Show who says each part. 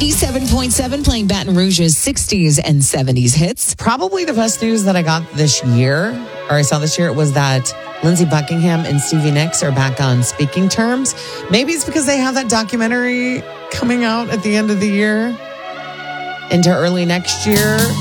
Speaker 1: 97.7 playing Baton Rouge's 60s and 70s hits.
Speaker 2: Probably the best news that I got this year, or I saw this year, was that Lindsey Buckingham and Stevie Nicks are back on speaking terms. Maybe it's because they have that documentary coming out at the end of the year into early next year.